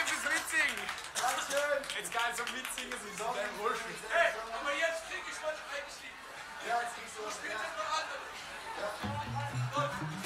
fürs Mitsingen. Dankeschön. Jetzt kann ich so mitsingen, so in deinem Rollstuhl. Hey, aber jetzt krieg ich was eingestiegen. Ja, jetzt kriegst du was. Spielt das noch andere. Ja. Gut.